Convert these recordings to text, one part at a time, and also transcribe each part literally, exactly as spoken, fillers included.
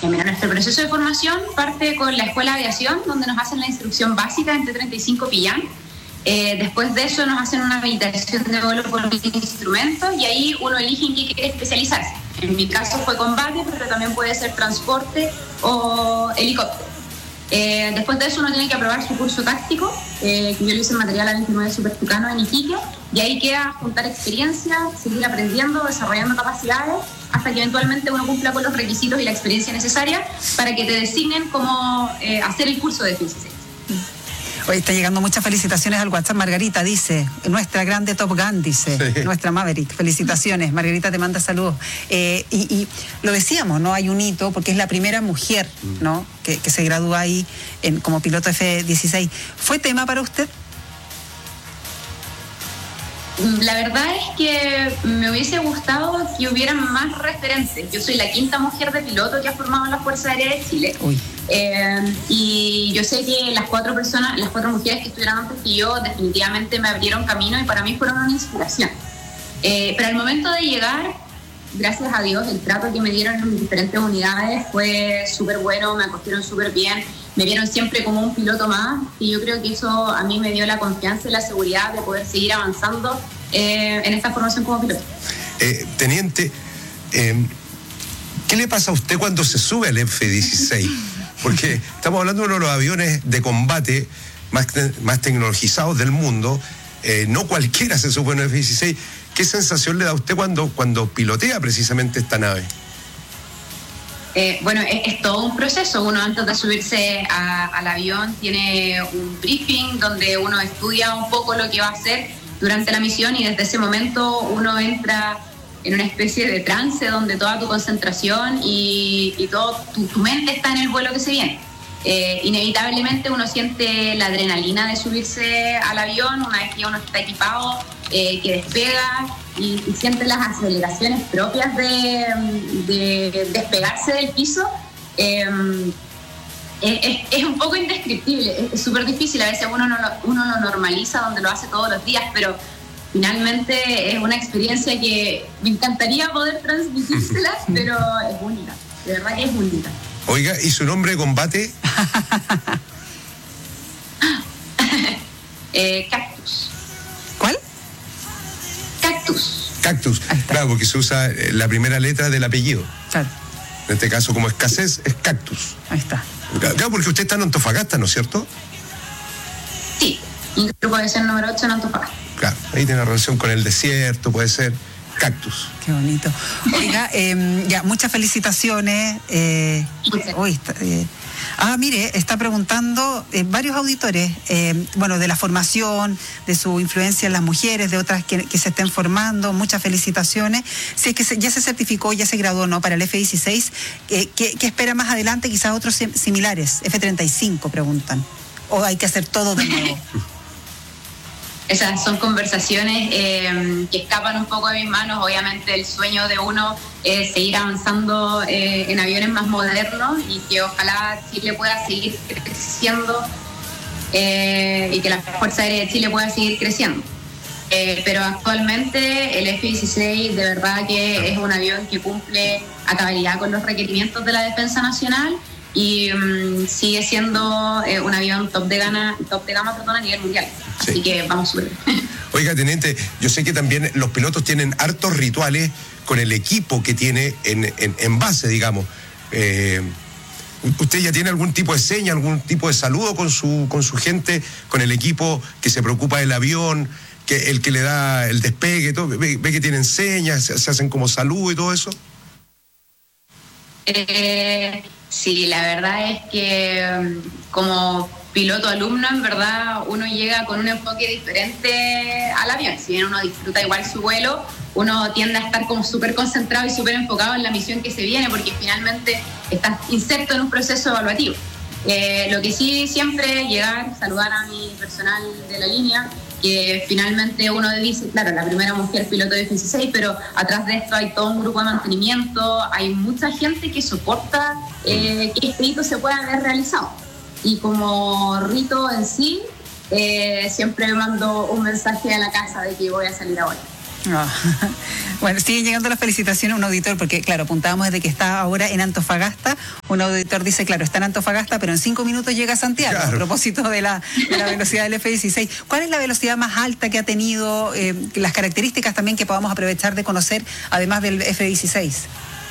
Mira, nuestro proceso de formación parte con la Escuela de Aviación, donde nos hacen la instrucción básica en T treinta y cinco Pillán. Eh, después de eso nos hacen una habilitación de vuelo por instrumentos y ahí uno elige en qué quiere especializarse. En mi caso fue combate, pero también puede ser transporte o helicóptero. Eh, después de eso uno tiene que aprobar su curso táctico, eh, que yo lo hice en material A veintinueve Super Tucano en Iquique, y ahí queda juntar experiencia, seguir aprendiendo, desarrollando capacidades, hasta que eventualmente uno cumpla con los requisitos y la experiencia necesaria para que te designen cómo eh, hacer el curso de F dieciséis. Hoy está llegando muchas felicitaciones al WhatsApp. Margarita dice, nuestra grande Top Gun, dice, sí. Nuestra Maverick. Felicitaciones. Margarita te manda saludos. Eh, y, y lo decíamos, ¿no? Hay un hito, porque es la primera mujer, ¿no? Que, que se gradúa ahí en, como piloto F dieciséis. ¿Fue tema para usted? La verdad es que me hubiese gustado que hubieran más referentes. Yo soy la quinta mujer de piloto que ha formado la Fuerza Aérea de Chile. Eh, y yo sé que las cuatro personas, las cuatro mujeres que estuvieron antes que yo definitivamente me abrieron camino y para mí fueron una inspiración. Eh, pero al momento de llegar, gracias a Dios, el trato que me dieron en mis diferentes unidades fue súper bueno, me acogieron súper bien, me vieron siempre como un piloto más y yo creo que eso a mí me dio la confianza y la seguridad de poder seguir avanzando eh, en esta formación como piloto. Eh, teniente, eh, ¿qué le pasa a usted cuando se sube al F dieciséis? Porque estamos hablando de uno de los aviones de combate más, te- más tecnologizados del mundo, eh, no cualquiera se sube a un F dieciséis. ¿Qué sensación le da a usted cuando, cuando pilotea precisamente esta nave? Eh, bueno, es, es todo un proceso. Uno antes de subirse a, al avión tiene un briefing donde uno estudia un poco lo que va a hacer durante la misión y desde ese momento uno entra en una especie de trance donde toda tu concentración y, y todo tu, tu mente está en el vuelo que se viene. Eh, inevitablemente uno siente la adrenalina de subirse al avión una vez que uno está equipado, eh, que despega y, y siente las aceleraciones propias de, de despegarse del piso. Eh, es, es un poco indescriptible, es súper difícil, a veces uno, no lo, uno lo normaliza donde lo hace todos los días, pero finalmente es una experiencia que me encantaría poder transmitírsela, pero es única, de verdad que es única. Oiga, ¿y su nombre de combate? eh, Cactus. ¿Cuál? Cactus. Cactus. Claro, porque se usa la primera letra del apellido. Claro. En este caso, como escasez, es Cactus. Ahí está. Claro, porque usted está en Antofagasta, ¿no es cierto? Sí, mi grupo de ser número ocho en Antofagasta. Claro, ahí tiene relación con el desierto, puede ser Cactus. Qué bonito. Oiga, eh, ya, muchas felicitaciones. Eh, uy, está, eh, ah, mire, está preguntando eh, varios auditores, eh, bueno, de la formación, de su influencia en las mujeres, de otras que, que se estén formando. Muchas felicitaciones. Si es que se, ya se certificó, ya se graduó, ¿no? Para el F dieciséis, eh, ¿qué, ¿qué espera más adelante? Quizás otros similares. F treinta y cinco, preguntan. ¿O hay que hacer todo de nuevo? Esas son conversaciones eh, que escapan un poco de mis manos. Obviamente el sueño de uno es seguir avanzando eh, en aviones más modernos y que ojalá Chile pueda seguir creciendo eh, y que la Fuerza Aérea de Chile pueda seguir creciendo. Eh, pero actualmente el F dieciséis de verdad que es un avión que cumple a cabalidad con los requerimientos de la Defensa Nacional y um, sigue siendo eh, un avión top de gama, top de gama perdón, a nivel mundial. Sí. Así que vamos súper bien. Oiga, teniente, yo sé que también los pilotos tienen hartos rituales con el equipo que tiene en, en, en base, digamos. Eh, ¿Usted ya tiene algún tipo de seña, algún tipo de saludo con su, con su gente, con el equipo que se preocupa del avión, que el que le da el despegue, todo? ¿Ve, ve que tienen señas, se, se hacen como saludo y todo eso? Eh, sí, la verdad es que como piloto alumno, en verdad, uno llega con un enfoque diferente al avión. Si bien uno disfruta igual su vuelo, uno tiende a estar como súper concentrado y súper enfocado en la misión que se viene, porque finalmente estás inserto en un proceso evaluativo. Eh, lo que sí siempre llegar, saludar a mi personal de la línea, que finalmente uno dice, claro, la primera mujer piloto de F dieciséis, pero atrás de esto hay todo un grupo de mantenimiento, hay mucha gente que soporta eh, que este hito se pueda haber realizado. Y como rito en sí, eh, siempre mando un mensaje a la casa de que voy a salir ahora. Oh. Bueno, siguen llegando las felicitaciones a un auditor, porque claro, apuntábamos desde que está ahora en Antofagasta. Un auditor dice, claro, está en Antofagasta, pero en cinco minutos llega a Santiago, claro. A propósito de la, de la velocidad del F dieciséis. ¿Cuál es la velocidad más alta que ha tenido? Eh, las características también que podamos aprovechar de conocer, además del F dieciséis.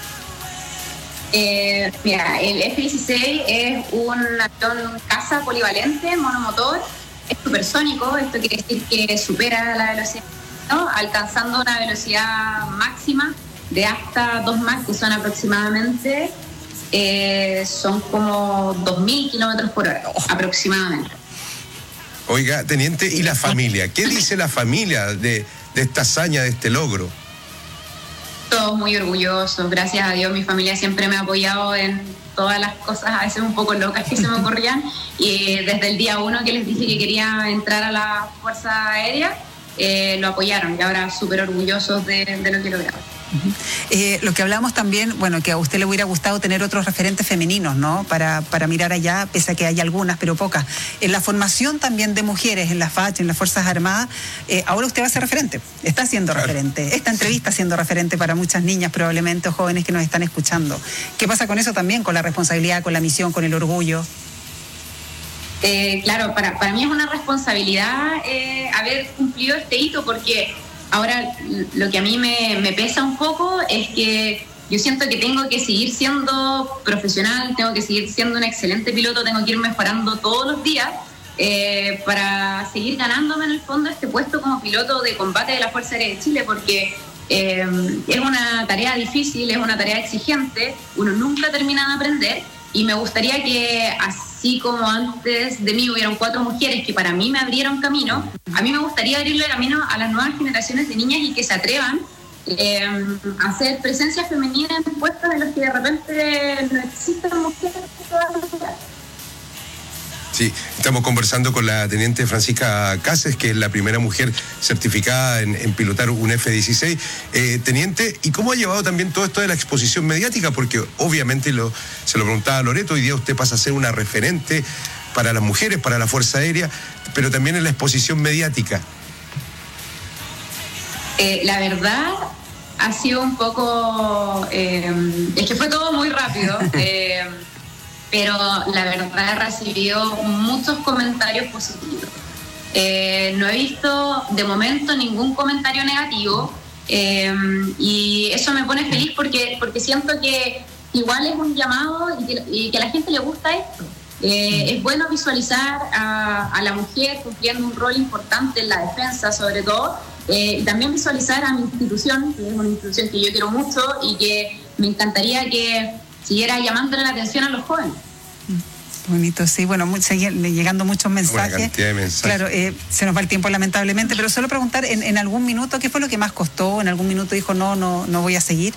Eh, mira, el F dieciséis es un avión caza polivalente, monomotor, es supersónico. Esto quiere decir que supera la velocidad, ¿no? Alcanzando una velocidad máxima de hasta dos Mach, que son aproximadamente, eh, son como dos mil kilómetros por hora, aproximadamente. Oiga, teniente, ¿y la familia? ¿Qué dice la familia de, de esta hazaña, de este logro? Todos muy orgullosos, gracias a Dios mi familia siempre me ha apoyado en todas las cosas, a veces un poco locas que se me ocurrían, y desde el día uno que les dije que quería entrar a la Fuerza Aérea, eh, lo apoyaron y ahora súper orgullosos de, de lo que lograron. Uh-huh. Eh, lo que hablamos también, bueno, que a usted le hubiera gustado tener otros referentes femeninos, ¿no? Para, para mirar allá, pese a que hay algunas, pero pocas. En la formación también de mujeres, en la F A C, en las Fuerzas Armadas, eh, ahora usted va a ser referente, está siendo claro. referente. Esta entrevista siendo referente para muchas niñas probablemente o jóvenes que nos están escuchando. ¿Qué pasa con eso también? Con la responsabilidad, con la misión, con el orgullo. Eh, claro, para, para mí es una responsabilidad eh, haber cumplido este hito, porque ahora lo que a mí me, me pesa un poco es que yo siento que tengo que seguir siendo profesional, tengo que seguir siendo un excelente piloto, tengo que ir mejorando todos los días eh, para seguir ganándome en el fondo este puesto como piloto de combate de la Fuerza Aérea de Chile, porque eh, es una tarea difícil, es una tarea exigente, uno nunca termina de aprender, y me gustaría que así como antes de mí hubieron cuatro mujeres que para mí me abrieron camino, a mí me gustaría abrirle camino a las nuevas generaciones de niñas y que se atrevan eh, a hacer presencia femenina en puestos en los que de repente no existen mujeres todavía. Sí, estamos conversando con la teniente Francisca Cases, que es la primera mujer certificada en, en pilotar un F dieciséis. Eh, teniente, ¿y cómo ha llevado también todo esto de la exposición mediática? Porque obviamente lo, se lo preguntaba a Loreto, hoy día usted pasa a ser una referente para las mujeres, para la Fuerza Aérea, pero también en la exposición mediática. Eh, la verdad ha sido un poco... Eh, es que fue todo muy rápido. Eh, pero la verdad he recibido muchos comentarios positivos. Eh, no he visto de momento ningún comentario negativo eh, y eso me pone feliz porque, porque siento que igual es un llamado y que, y que a la gente le gusta esto. Eh, es bueno visualizar a, a la mujer cumpliendo un rol importante en la defensa, sobre todo, eh, y también visualizar a mi institución, que es una institución que yo quiero mucho y que me encantaría que siguiera llamándole la atención a los jóvenes. Bonito, sí, bueno, muy, siguen llegando muchos mensajes. Una cantidad de mensajes. Claro, eh, se nos va el tiempo lamentablemente, pero solo preguntar, en, en algún minuto, ¿qué fue lo que más costó? ¿En algún minuto dijo, no, no, no voy a seguir?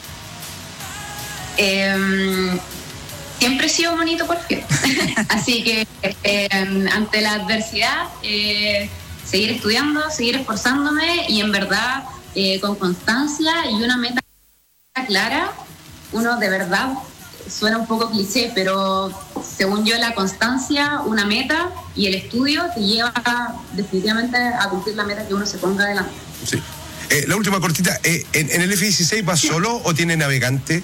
Eh, siempre he sido bonito por fin. Así que eh, ante la adversidad, eh, seguir estudiando, seguir esforzándome y en verdad eh, con constancia y una meta clara, uno de verdad, suena un poco cliché, pero según yo la constancia, una meta y el estudio te lleva definitivamente a cumplir la meta que uno se ponga adelante. Sí. Eh, la última cortita, eh, ¿en, ¿en el F dieciséis va solo o tiene navegante?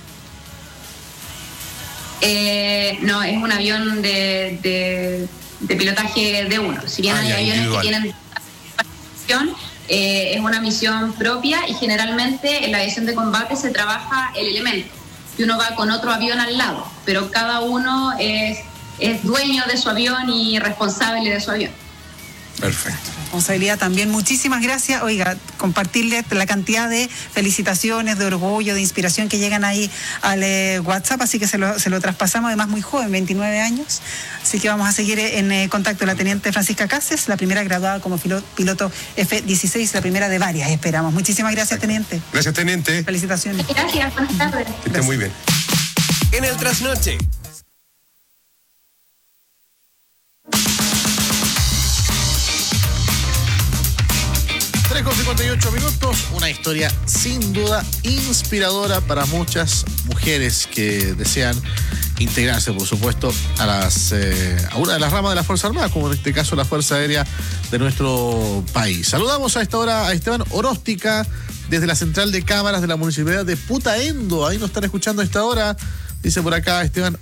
Eh, no, es un avión de, de, de pilotaje de uno. Si bien ah, hay ya, aviones individual. Que tienen eh, es una misión propia y generalmente en la aviación de combate se trabaja el elemento, que uno va con otro avión al lado, pero cada uno es, es dueño de su avión y responsable de su avión. Perfecto. Responsabilidad también. Muchísimas gracias. Oiga, compartirle la cantidad de felicitaciones, de orgullo, de inspiración que llegan ahí al eh, WhatsApp, así que se lo, se lo traspasamos, además muy joven, veintinueve años. Así que vamos a seguir en eh, contacto. La teniente Francisca Cases, la primera graduada como piloto, piloto F dieciséis, la primera de varias, esperamos. Muchísimas gracias, teniente. Gracias, teniente. Felicitaciones. Gracias, buenas tardes. Que esté muy bien. En el trasnoche. tres con cincuenta y ocho minutos, una historia sin duda inspiradora para muchas mujeres que desean integrarse, por supuesto, a las eh, a una de las ramas de la Fuerza Armada, como en este caso la Fuerza Aérea de nuestro país. Saludamos a esta hora a Esteban Oróstica desde la central de cámaras de la Municipalidad de Putaendo. Ahí nos están escuchando a esta hora. Dice por acá Esteban